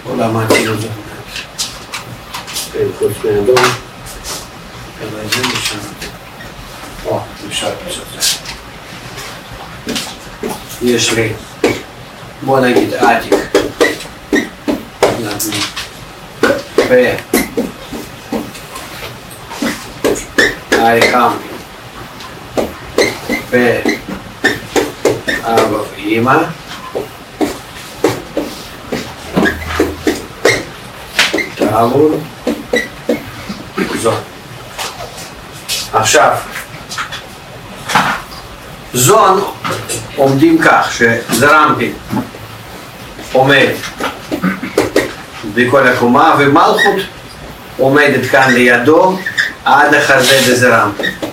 או למדתי את זה. כן, חוץ מאדום. אבל זה משם. או, אפשר לעשות זה. יש לי, בוא נגיד עתיק. והאיכם ואבא ואמא תעבור זו. עכשיו זון עומדים כך שזרמפין עומד בכל הקומה ומלכות עומדת כאן לידו עד החזה דזרמפין.